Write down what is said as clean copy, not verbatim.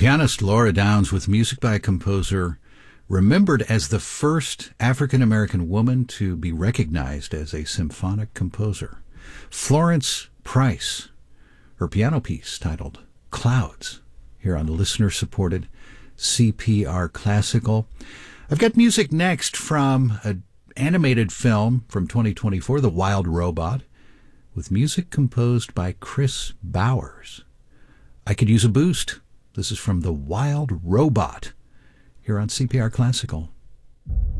Pianist Laura Downs with music by a composer remembered as the first African-American woman to be recognized as a symphonic composer. Florence Price, her piano piece titled Clouds, here on listener-supported CPR Classical. I've got music next from an animated film from 2024, The Wild Robot, with music composed by Chris Bowers. I Could Use a Boost. This is from The Wild Robot, here on CPR Classical.